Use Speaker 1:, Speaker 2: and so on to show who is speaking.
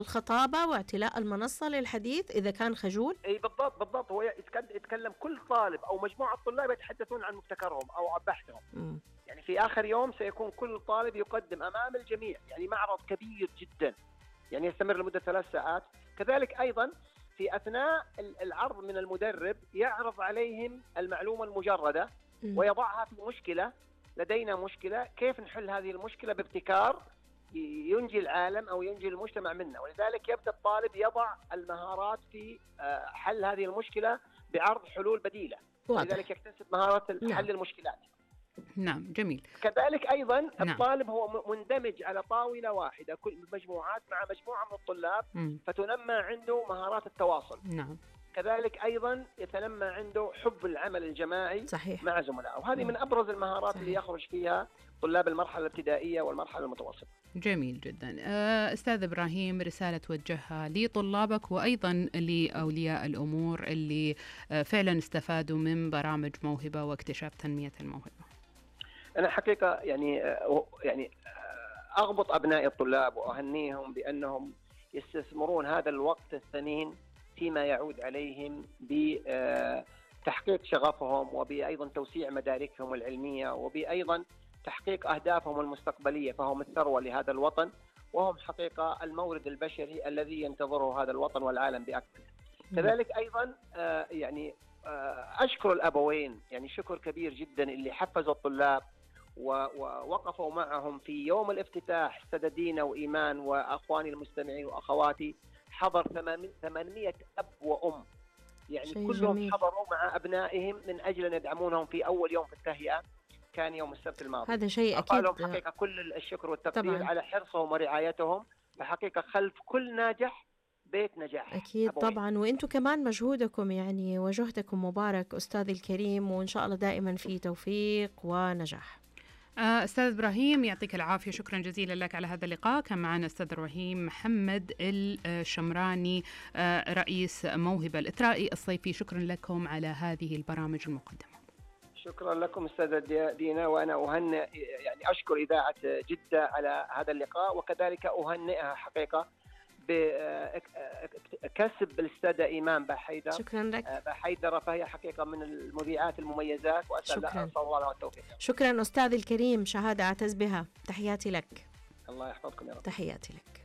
Speaker 1: الخطابة واعتلاء المنصة للحديث إذا كان خجول؟
Speaker 2: اي بالضبط بالضبط. هو يتكلم كل طالب او مجموعه طلاب يتحدثون عن مبتكرهم او عن بحثهم. يعني في اخر يوم سيكون كل طالب يقدم امام الجميع، يعني معرض كبير جدا يعني يستمر لمده 3 ساعات. كذلك ايضا في اثناء العرض من المدرب يعرض عليهم المعلومه المجرده ويضعها في مشكله. لدينا مشكله، كيف نحل هذه المشكله بابتكار ينجي العالم أو ينجي المجتمع منه. ولذلك يبدأ الطالب يضع المهارات في حل هذه المشكلة بعرض حلول بديلة. ولذلك يكتسب مهارات حل المشكلات.
Speaker 3: نعم جميل.
Speaker 2: كذلك أيضا الطالب هو مندمج على طاولة واحدة، كل مجموعات مع مجموعة من الطلاب فتنمى عنده مهارات التواصل.
Speaker 3: نعم.
Speaker 2: كذلك أيضا يتنمى عنده حب العمل الجماعي
Speaker 1: صحيح.
Speaker 2: مع زملائه، وهذه من أبرز المهارات اللي يخرج فيها طلاب المرحلة الابتدائية والمرحلة المتوسطة.
Speaker 3: جميل جدا. أستاذ إبراهيم، رسالة توجهها لطلابك وأيضا لأولياء الأمور اللي فعلا استفادوا من برامج موهبة واكتشاف تنمية الموهبة.
Speaker 2: أنا حقيقة يعني أغبط أبناء الطلاب وأهنيهم بأنهم يستثمرون هذا الوقت الثمين فيما يعود عليهم بتحقيق شغفهم وبأيضا توسيع مداركهم العلمية وبأيضا تحقيق أهدافهم المستقبلية. فهم الثروة لهذا الوطن، وهم حقيقة المورد البشري الذي ينتظره هذا الوطن والعالم بأكمله. كذلك أيضا يعني أشكر الأبوين، يعني شكر كبير جدا اللي حفزوا الطلاب ووقفوا معهم في يوم الافتتاح. سددينا وإيمان وأخواني المستمعين وأخواتي، حضر 800 أب وأم، يعني كلهم حضروا مع أبنائهم من أجل أن يدعمونهم في أول يوم في التهيئة، كان يوم السبت الماضي.
Speaker 1: هذا شيء أكيد.
Speaker 2: لهم حقيقة كل الشكر والتقدير
Speaker 1: طبعاً
Speaker 2: على حرصهم ورعايتهم. فحقيقة خلف كل ناجح بيت نجاح.
Speaker 1: أكيد
Speaker 2: أبوين.
Speaker 1: طبعا. وإنتوا كمان مجهودكم يعني وجهدكم مبارك أستاذي الكريم، وإن شاء الله دائما في توفيق ونجاح.
Speaker 3: أستاذ إبراهيم يعطيك العافية، شكرا جزيلا لك على هذا اللقاء. كان معنا أستاذ إبراهيم محمد الشمراني رئيس موهبة الإثرائي الصيفي. شكرا لكم على هذه البرامج المقدمة.
Speaker 2: شكرا لكم أستاذة دينا، وأنا أهنئ يعني أشكر إذاعة جدة على هذا اللقاء، وكذلك أهنئها حقيقة بكسب الأستاذة إيمان بحيدر.
Speaker 1: شكرا لك.
Speaker 2: بحيدر فهي حقيقة من المذيعات المميزات، وأسأل الله لها التوفيق.
Speaker 1: شكرا أستاذي الكريم، شهادة أعتز بها. تحياتي لك.
Speaker 2: الله يحفظكم يا رب.
Speaker 1: تحياتي لك.